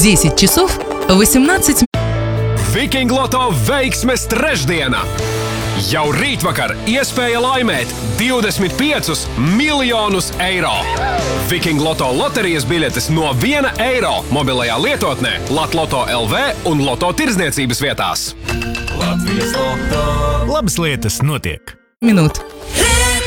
10 часов 18 Viking Loto veiksmes trešdiena! Jau rītvakar iespēja laimēt 25 miljonus eiro. Viking Loto loterijas biļetes no 1 eiro mobilajā lietotnē Latloto LV un Loto tirdzniecības vietās. Latvijas Loto. Labas lietas notiek. минут.